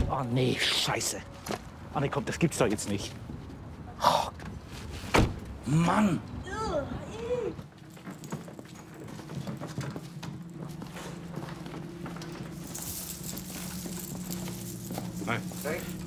Oh nee, scheiße. Ah nee, komm, das gibt's doch jetzt nicht. Oh, Mann! Nein.